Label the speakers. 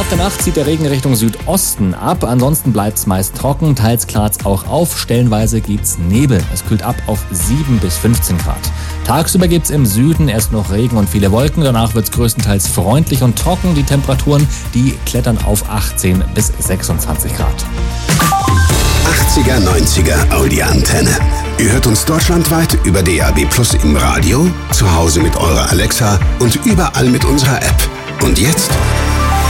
Speaker 1: der Nacht zieht der Regen Richtung Südosten ab. Ansonsten bleibt es meist trocken, teils klart's auch auf. Stellenweise gibt's Nebel. Es kühlt ab auf 7 bis 15 Grad. Tagsüber gibt's im Süden erst noch Regen und viele Wolken. Danach wird's größtenteils freundlich und trocken. Die Temperaturen, die klettern auf 18 bis 26 Grad.
Speaker 2: 80er, 90er Audi-Antenne. Ihr hört uns deutschlandweit über DAB+ im Radio, zu Hause mit eurer Alexa und überall mit unserer App. Und jetzt